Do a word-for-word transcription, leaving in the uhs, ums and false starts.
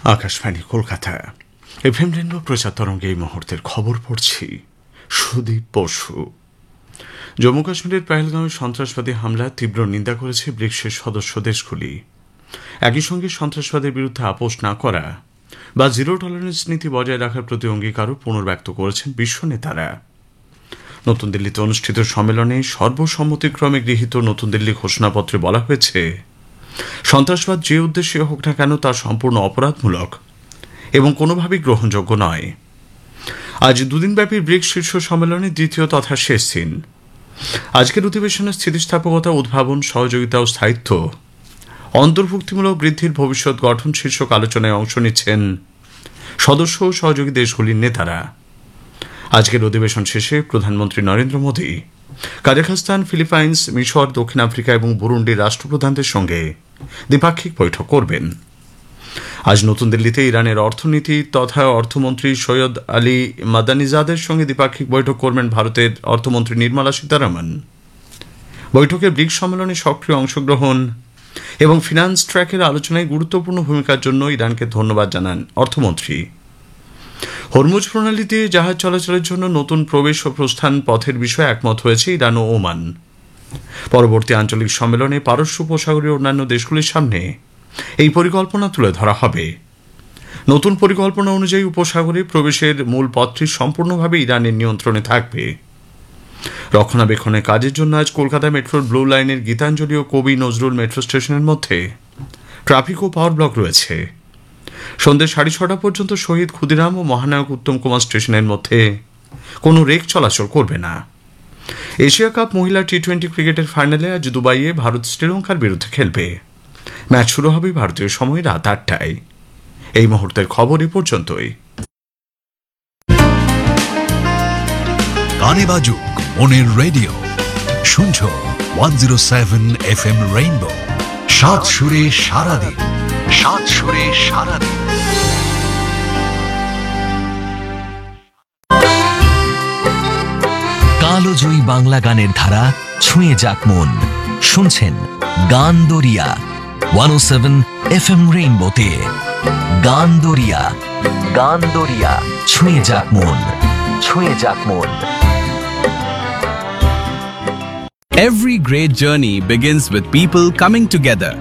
Akashvani Kolkata FM rainbow প্রচার তরঙ্গে এই মুহূর্তের খবর পড়ছি সুদীপ বসু। জম্মু কাশ্মীরের পেহেলগাঁওয়ে সন্ত্রাসবাদী হামলা তীব্র নিন্দা করেছে ব্রিক্সের সদস্য দেশগুলি। একই সঙ্গে সন্ত্রাসবাদের বিরুদ্ধে আপোষ না করা বা জিরো টলারেন্স নীতি বজায় রাখার প্রতি অঙ্গীকারও পুনর্ব্যক্ত করেছেন বিশ্ব নেতারা। নতুন দিল্লিতে অনুষ্ঠিত সম্মেলনে সর্বসম্মতিক্রমে গৃহীত নতুন দিল্লি ঘোষণাপত্রে বলা হয়েছে, সন্ত্রাসবাদ যে উদ্দেশ্যে হোক না কেন তা সম্পূর্ণ অপরাধমূলক এবং কোনোভাবেই গ্রহণযোগ্য নয়। আজ দুদিনব্যাপী ব্রিক্স শীর্ষ সম্মেলনের দ্বিতীয় তথা শেষ দিন। আজকের অধিবেশনে স্থিতিস্থাপকতা, উদ্ভাবন, সহযোগিতা ও স্থায়িত্ব, অন্তর্ভুক্তিমূলক বৃদ্ধির ভবিষ্যৎ গঠন শীর্ষক আলোচনায় অংশ নিচ্ছেন সদস্য ও সহযোগী দেশগুলির নেতারা। আজকের অধিবেশন শেষে প্রধানমন্ত্রী নরেন্দ্র মোদী কাজাখস্তান, ফিলিপাইন্স, মিশর, দক্ষিণ আফ্রিকা এবং বুরুন্ডির রাষ্ট্রপ্রধানদের সঙ্গে দ্বিপাক্ষিক বৈঠক করবেন। আজ নতুন দিল্লিতে ইরানের অর্থনীতি তথা অর্থমন্ত্রী সৈয়দ আলী মাদানিজাদের সঙ্গে দ্বিপাক্ষিক বৈঠক করবেন ভারতের অর্থমন্ত্রী নির্মলা সীতারামন। বৈঠকে ব্রিক্স সম্মেলনে সক্রিয় অংশগ্রহণ এবং ফিনান্স ট্র্যাকের আলোচনায় গুরুত্বপূর্ণ ভূমিকার জন্য ইরানকে ধন্যবাদ জানান অর্থমন্ত্রী। হরমুজ প্রণালী দিয়ে জাহাজ চলাচলের জন্য নতুন প্রবেশ ও প্রস্থান পথের বিষয়ে একমত হয়েছে ইরান ও ওমান। পরবর্তী আঞ্চলিক সম্মেলনে পারস্য উপসাগরীয় অন্যান্য দেশগুলির সামনে এই পরিকল্পনা তুলে ধরা হবে। নতুন পরিকল্পনা অনুযায়ী উপসাগরে প্রবেশের মূল পথটি সম্পূর্ণভাবে ইরানের নিয়ন্ত্রণে থাকবে। রক্ষণাবেক্ষণের কাজের জন্য আজ কলকাতা মেট্রোর ব্লু লাইনের গীতাঞ্জলি ও কবি নজরুল মেট্রো স্টেশনের মধ্যে ট্রাফিক ও পাওয়ার ব্লক রয়েছে। সন্ধ্যে সাড়ে ছটা পর্যন্ত শহীদ ক্ষুদিরাম ও মহানায়ক উত্তম কুমার স্টেশনের মধ্যে কোনো রেক চলাচল করবে না। এশিয়া কাপ মহিলা টি টোয়েন্টি ক্রিকেটের ফাইনালে আজ দুবাইয়ে ভারত শ্রীলঙ্কার বিরুদ্ধে খেলবে। ম্যাচ শুরু হবে ভারতীয় সময় রাত আটটায়। এই মুহূর্তের খবর এ পর্যন্তই। গানে বাজুক মনের রেডিও, শুনছো one zero seven F M rainbow. সাত সুরে সারাদিন, সাত সুরে সারাদিন। কালোজয়ী বাংলা গানের ধারা ছুঁয়ে যাক মন। শুনছেন গান দরিয়া ওয়ান ও সেভেন এফ এম রেইনবোতে। গান দরিয়া, গান দরিয়া, ছুঁয়ে যাক মন, ছুঁয়ে যাক মন। Every great journey begins with people coming together.